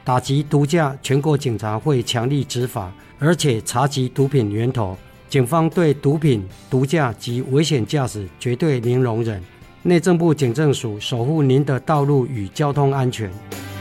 打击毒驾，全国警察会强力执法，而且查缉毒品源头。警方对毒品、毒驾及危险驾驶绝对零容忍。内政部警政署守护您的道路与交通安全。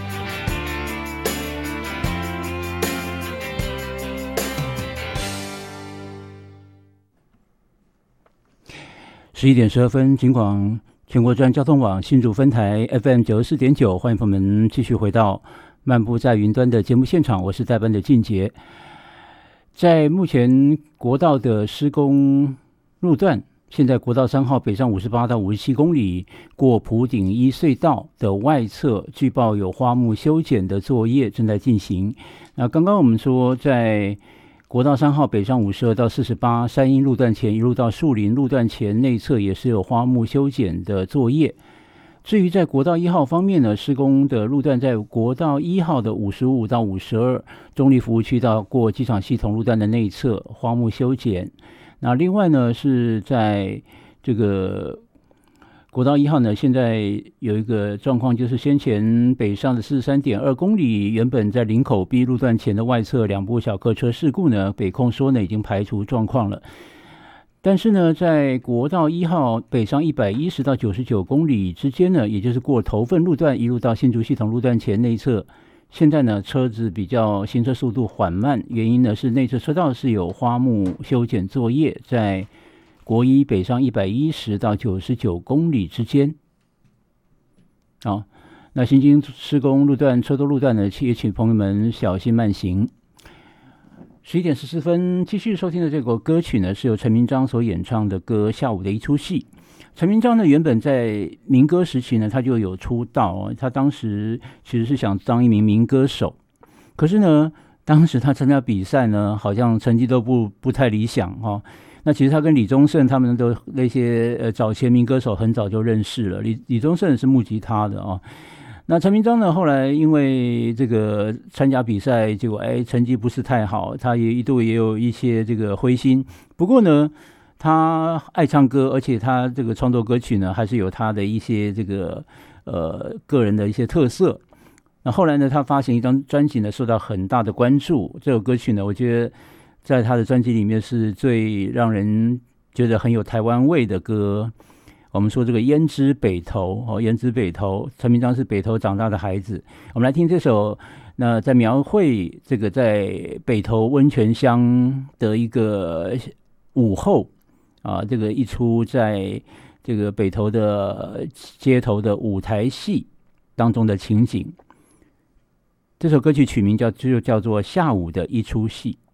11:12，警广全国专交通网新竹分台 FM 94.9，欢迎朋友们继续回到漫步在云端的节目现场，我是代班的俊杰。在目前国道的施工路段，现在国道3号北上58到57公里过埔顶一隧道的外侧，据报有花木修剪的作业正在进行。那刚刚我们说，在国道3号北上52到48山阴路段前一路到树林路段前内侧也是有花木修剪的作业。至于在国道1号方面呢，施工的路段在国道1号的55到52中立服务区到过机场系统路段的内侧花木修剪。那另外呢，是在这个国道1号呢，现在有一个状况，就是先前北上的43.2公里，原本在林口 B 路段前的外侧2部小客车事故呢，北控说呢已经排除状况了。但是呢，在国道1号北上110到99公里之间呢，也就是过头份路段一路到新竹系统路段前内侧，现在呢车子比较行车速度缓慢，原因呢是内侧车道是有花木修剪作业，在国1北上110到99公里之间。好，那行经施工路段车多路段呢，也请朋友们小心慢行。11:14，继续收听的这个歌曲呢，是由陈明章所演唱的歌《下午的一出戏》。陈明章呢，原本在民歌时期呢，他就有出道他当时其实是想当一名民歌手，可是呢，当时他参加比赛呢，好像成绩都不太理想那其实他跟李宗盛他们都那些早前民歌手很早就认识了，李宗盛是木吉他的那陈明章呢，后来因为这个参加比赛，结果成绩不是太好，他也一度也有一些这个灰心。不过呢，他爱唱歌，而且他这个创作歌曲呢，还是有他的一些这个个人的一些特色。那后来呢，他发行一张专辑呢，受到很大的关注。这首歌曲呢，我觉得在他的专辑里面是最让人觉得很有台湾味的歌。我们说这个胭脂北投胭脂北投，陈明章是北投长大的孩子。我们来听这首，那在描绘这个在北投温泉乡的一个午后这个一出在这个北投的街头的舞台戏当中的情景。这首歌曲取名就叫做《下午的一出戏》。